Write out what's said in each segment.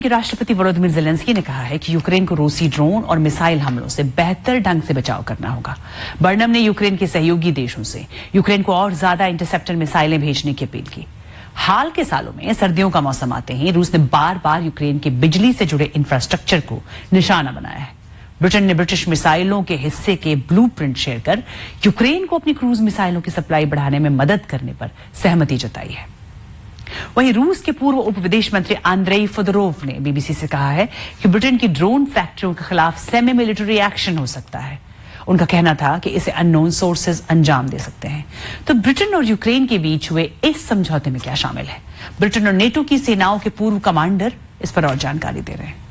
कि राष्ट्रपति Volodymyr Zelensky ने कहा है कि यूक्रेन को रूसी ड्रोन और मिसाइल हमलों से बेहतर ढंग से बचाव करना होगा। बर्नम ने यूक्रेन के सहयोगी देशों से यूक्रेन को और ज्यादा इंटरसेप्टर मिसाइलें भेजने की अपील की। हाल के सालों में सर्दियों का मौसम आते ही रूस ने बार बार यूक्रेन के बिजली से जुड़े इंफ्रास्ट्रक्चर को निशाना बनाया है। ब्रिटेन ने ब्रिटिश मिसाइलों के हिस्से के ब्लूप्रिंट शेयर कर यूक्रेन को अपनी क्रूज मिसाइलों की सप्लाई बढ़ाने में मदद करने पर सहमति जताई है। वहीं रूस के पूर्व उप विदेश मंत्री आंद्रेई फोदोरोव ने बीबीसी से कहा है कि ब्रिटेन की ड्रोन फैक्ट्रियों के खिलाफ सेमी मिलिट्री एक्शन हो सकता है। उनका कहना था कि इसे अननोन सोर्सेज अंजाम दे सकते हैं। तो ब्रिटेन और यूक्रेन के बीच हुए इस समझौते में क्या शामिल है? ब्रिटेन और नेटो की सेनाओं के पूर्व कमांडर इस पर और जानकारी दे रहे हैं।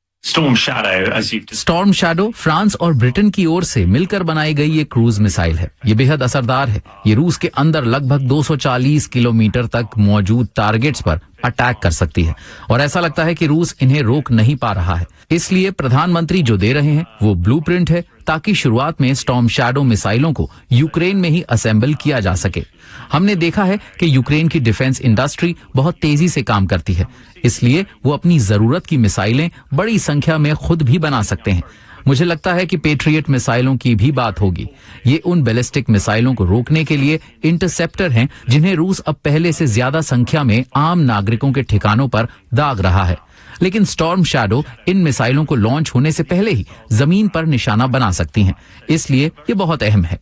स्टॉर्म शैडो फ्रांस और ब्रिटेन की ओर से मिलकर बनाई गई ये क्रूज मिसाइल है। ये बेहद असरदार है। ये रूस के अंदर लगभग 240 किलोमीटर तक मौजूद टारगेट्स पर अटैक कर सकती है और ऐसा लगता है कि रूस इन्हें रोक नहीं पा रहा है। इसलिए प्रधानमंत्री जो दे रहे हैं वो ब्लूप्रिंट है ताकि शुरुआत में स्टॉर्म शैडो मिसाइलों को यूक्रेन में ही असेंबल किया जा सके। हमने देखा है कि यूक्रेन की डिफेंस इंडस्ट्री बहुत तेजी से काम करती है, इसलिए वो अपनी जरूरत की मिसाइलें बड़ी संख्या में खुद भी बना सकते हैं। मुझे लगता है कि पेट्रियट मिसाइलों की भी बात होगी। ये उन बैलिस्टिक मिसाइलों को रोकने के लिए इंटरसेप्टर हैं जिन्हें रूस अब पहले से ज्यादा संख्या में आम नागरिकों के ठिकानों पर दाग रहा है। लेकिन स्टॉर्म शैडो इन मिसाइलों को लॉन्च होने से पहले ही जमीन पर निशाना बना सकती हैं, इसलिए ये बहुत अहम है।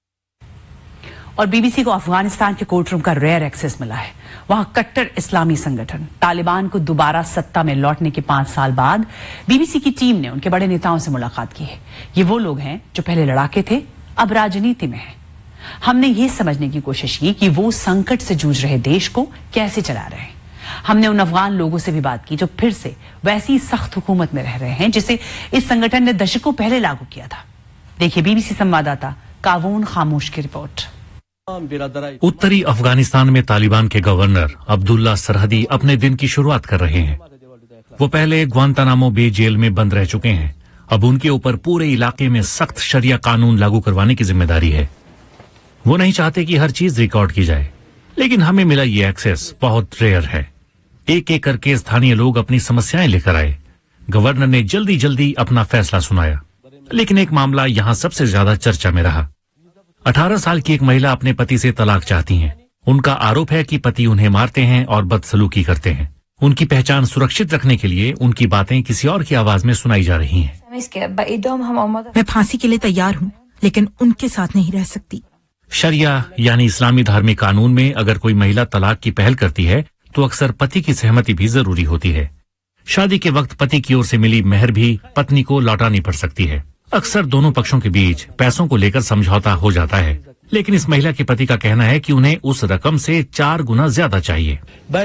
और बीबीसी को अफगानिस्तान के कोर्टरूम का रेयर एक्सेस मिला है। वहां कट्टर इस्लामी संगठन तालिबान को दोबारा सत्ता में लौटने के 5 साल बाद बीबीसी की टीम ने उनके बड़े नेताओं से मुलाकात की है। ये वो लोग हैं जो पहले लड़ाके थे, अब राजनीति में हैं। हमने ये समझने की कोशिश की कि वो संकट से जूझ रहे देश को कैसे चला रहे हैं। हमने उन अफगान लोगों से भी बात की जो फिर से वैसी सख्त हुकूमत में रह रहे हैं जिसे इस संगठन ने दशकों पहले लागू किया था। देखिए बीबीसी संवाददाता कावून खामोश की रिपोर्ट। उत्तरी अफगानिस्तान में तालिबान के गवर्नर अब्दुल्ला सरहदी अपने दिन की शुरुआत कर रहे हैं। वो पहले ग्वांतानामो बे जेल में बंद रह चुके हैं। अब उनके ऊपर पूरे इलाके में सख्त शरिया कानून लागू करवाने की जिम्मेदारी है। वो नहीं चाहते कि हर चीज रिकॉर्ड की जाए, लेकिन हमें मिला ये एक्सेस बहुत रेयर है। एक एक करके स्थानीय लोग अपनी समस्याएं लेकर आए। गवर्नर ने जल्दी जल्दी अपना फैसला सुनाया, लेकिन एक मामला यहाँ सबसे ज्यादा चर्चा में रहा। 18 साल की एक महिला अपने पति से तलाक चाहती हैं। उनका आरोप है कि पति उन्हें मारते हैं और बदसलूकी करते हैं। उनकी पहचान सुरक्षित रखने के लिए उनकी बातें किसी और की आवाज में सुनाई जा रही हैं। मैं फांसी के लिए तैयार हूँ, लेकिन उनके साथ नहीं रह सकती। शरिया यानी इस्लामी धार्मिक कानून में अगर कोई महिला तलाक की पहल करती है तो अक्सर पति की सहमति भी जरूरी होती है। शादी के वक्त पति की ओर से मिली मेहर भी पत्नी को लौटानी पड़ सकती है। अक्सर दोनों पक्षों के बीच पैसों को लेकर समझौता हो जाता है, लेकिन इस महिला के पति का कहना है कि उन्हें उस रकम से 4 गुना ज्यादा चाहिए।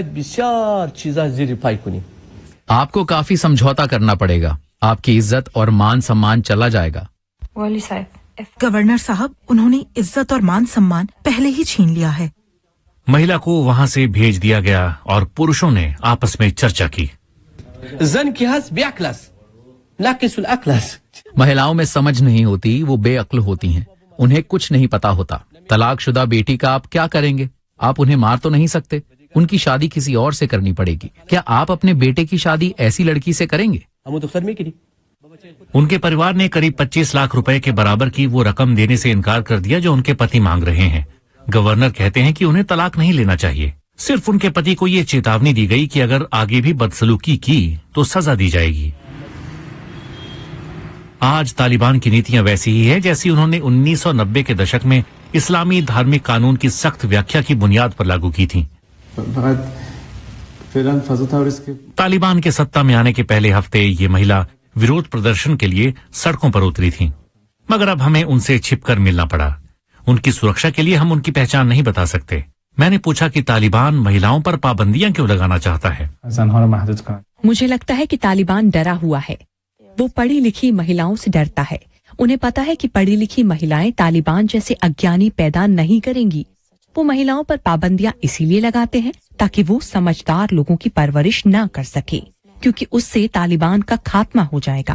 आपको काफी समझौता करना पड़ेगा, आपकी इज्जत और मान सम्मान चला जाएगा। गवर्नर साहब, उन्होंने इज्जत और मान सम्मान पहले ही छीन लिया है। महिला को वहाँ से भेज दिया गया और पुरुषों ने आपस में चर्चा की। महिलाओं में समझ नहीं होती, वो बेअक्ल होती हैं। उन्हें कुछ नहीं पता होता। तलाकशुदा बेटी का आप क्या करेंगे? आप उन्हें मार तो नहीं सकते। उनकी शादी किसी और से करनी पड़ेगी। क्या आप अपने बेटे की शादी ऐसी लड़की से करेंगे? उनके परिवार ने करीब 25 लाख रुपए के बराबर की वो रकम देने से इनकार कर दिया जो उनके पति मांग रहे हैं। गवर्नर कहते हैं कि उन्हें तलाक नहीं लेना चाहिए। सिर्फ उनके पति को ये चेतावनी दी गई कि अगर आगे भी बदसलूकी की तो सजा दी जाएगी। आज तालिबान की नीतियां वैसी ही है जैसी उन्होंने 1990 के दशक में इस्लामी धार्मिक कानून की सख्त व्याख्या की बुनियाद पर लागू की थी। तालिबान के सत्ता में आने के पहले हफ्ते ये महिला विरोध प्रदर्शन के लिए सड़कों पर उतरी थी, मगर अब हमें उनसे छिपकर मिलना पड़ा। उनकी सुरक्षा के लिए हम उनकी पहचान नहीं बता सकते। मैंने पूछा कि तालिबान महिलाओं पर पाबंदियां क्यों लगाना चाहता है। मुझे लगता है कि तालिबान डरा हुआ है। वो पढ़ी लिखी महिलाओं से डरता है। उन्हें पता है कि पढ़ी लिखी महिलाएं तालिबान जैसे अज्ञानी पैदा नहीं करेंगी। वो महिलाओं पर पाबंदियां इसीलिए लगाते हैं ताकि वो समझदार लोगों की परवरिश ना कर सके, क्योंकि उससे तालिबान का खात्मा हो जाएगा।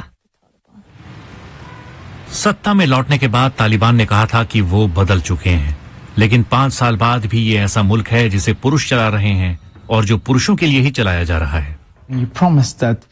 सत्ता में लौटने के बाद तालिबान ने कहा था कि वो बदल चुके हैं, लेकिन 5 साल बाद भी ये ऐसा मुल्क है जिसे पुरुष चला रहे हैं और जो पुरुषों के लिए ही चलाया जा रहा है।